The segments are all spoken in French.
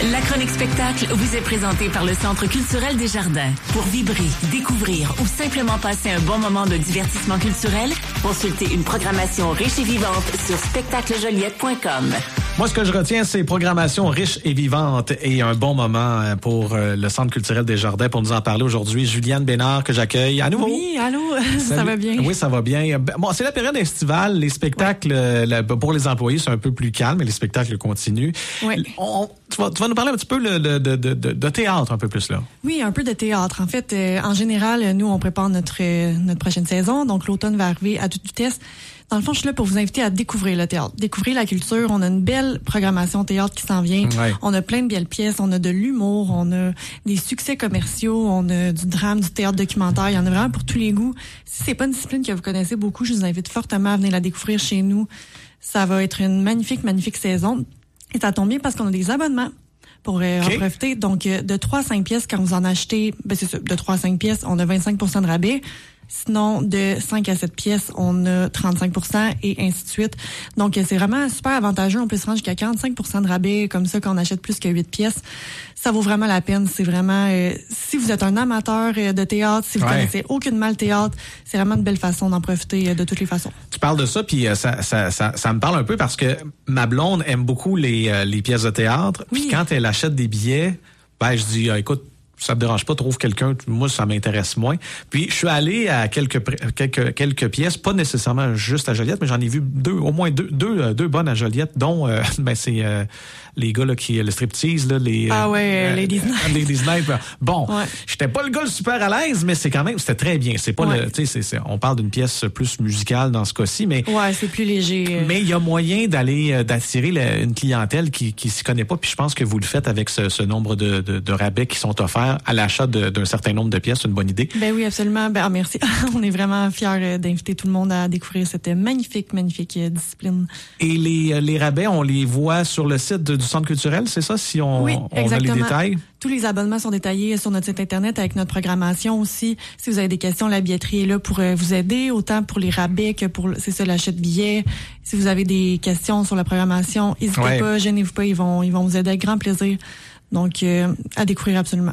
La chronique spectacle vous est présentée par le Centre culturel des Jardins. Pour vibrer, découvrir ou simplement passer un bon moment de divertissement culturel, consultez une programmation riche et vivante sur spectaclejoliette.com. Moi, ce que je retiens, c'est programmation riche et vivante et un bon moment pour le Centre culturel des Jardins. Pour nous en parler aujourd'hui, Juliane Bénard, que j'accueille à nouveau. Oui, allô, ça va bien? Oui, ça va bien. Bon, c'est la période estivale. Les spectacles, pour les employés, c'est un peu plus calme, mais les spectacles continuent. Oui. Tu vas nous parler un petit peu de théâtre, un peu plus, là. Oui, un peu de théâtre. En fait, en général, nous, on prépare notre prochaine saison. Donc, l'automne va arriver à toute vitesse. Dans le fond, je suis là pour vous inviter à découvrir le théâtre, découvrir la culture. On a une belle programmation théâtre qui s'en vient. Ouais. On a plein de belles pièces, on a de l'humour, on a des succès commerciaux, on a du drame, du théâtre documentaire. Il y en a vraiment pour tous les goûts. Si c'est pas une discipline que vous connaissez beaucoup, je vous invite fortement à venir la découvrir chez nous. Ça va être une magnifique, magnifique saison. Et ça tombe bien parce qu'on a des abonnements pour en profiter. Donc, de 3 à 5 pièces, quand vous en achetez, c'est ça, de 3 à 5 pièces, on a 25% de rabais. Sinon, de 5 à 7 pièces, on a 35% et ainsi de suite. Donc, c'est vraiment super avantageux. On peut se rendre jusqu'à 45% de rabais comme ça quand on achète plus que 8 pièces. Ça vaut vraiment la peine. C'est vraiment, si vous êtes un amateur de théâtre, si vous connaissez aucunement le théâtre, c'est vraiment une belle façon d'en profiter de toutes les façons. Tu parles de ça, puis ça me parle un peu parce que ma blonde aime beaucoup les pièces de théâtre. Oui. Puis quand elle achète des billets, ben je dis, écoute, ça me dérange pas, trouve quelqu'un, moi ça m'intéresse moins. Puis je suis allé à quelques pièces, pas nécessairement juste à Joliette, mais j'en ai vu au moins deux bonnes à Joliette, dont c'est les gars là qui le striptease là, les Ladies Night. Ladies Night. Bon, j'étais pas le gars super à l'aise, mais c'était très bien. C'est pas on parle d'une pièce plus musicale dans ce cas-ci, mais c'est plus léger. Mais il y a moyen d'attirer une clientèle qui s'y connaît pas, puis je pense que vous le faites avec ce nombre de rabais qui sont offerts à l'achat d'un certain nombre de pièces. C'est une bonne idée. Ben oui, absolument. Merci. On est vraiment fiers d'inviter tout le monde à découvrir cette magnifique discipline. Et les rabais, on les voit sur le site du Centre culturel, c'est ça, si on a les détails? Tous les abonnements sont détaillés sur notre site Internet avec notre programmation aussi. Si vous avez des questions, la billetterie est là pour vous aider, autant pour les rabais que pour, l'achat de billets. Si vous avez des questions sur la programmation, n'hésitez pas, gênez-vous pas, ils vont vous aider avec grand plaisir. Donc, à découvrir absolument.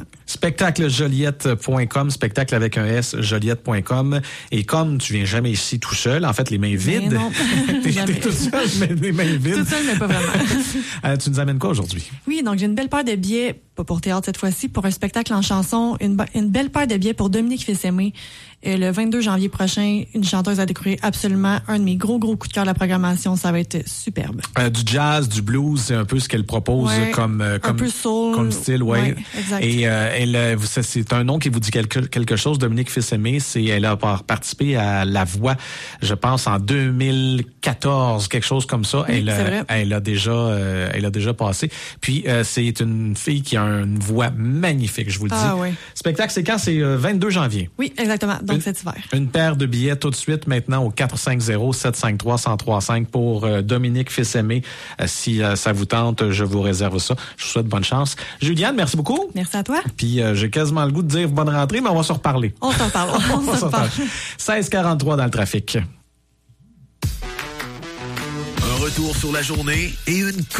Spectaclejoliette.com, spectacle avec un S, joliette.com. Et comme tu viens jamais ici tout seul, en fait, les mains vides. Non, t'es tout seul, mais les mains vides. Tout seul, mais pas vraiment. Tu nous amènes quoi aujourd'hui? Oui, donc j'ai une belle paire de billets, pas pour théâtre cette fois-ci, pour un spectacle en chanson, une belle paire de billets pour Dominique Fils-Aimé. Le 22 janvier prochain, une chanteuse à découvrir absolument. Un de mes gros coups de cœur de la programmation, ça va être superbe. Du jazz, du blues, c'est un peu ce qu'elle propose comme un peu soul, comme style, exact. Et c'est un nom qui vous dit quelque chose, Dominique Fils-Aimé. Elle a participé à La Voix, je pense en 2014, quelque chose comme ça. Oui, elle a déjà passé. Puis c'est une fille qui a une voix magnifique, je vous le dis. Oui. Spectacle, c'est quand? C'est 22 janvier. Oui, exactement. Donc cet hiver. Une paire de billets tout de suite maintenant au 450-753-1035 pour Dominique Fils-Aimé. Si ça vous tente, je vous réserve ça. Je vous souhaite bonne chance. Juliane, merci beaucoup. Merci à toi. Puis j'ai quasiment le goût de dire bonne rentrée, mais on va se reparler. On s'en parle. On se reparle. 16h43 dans le trafic. Un retour sur la journée et une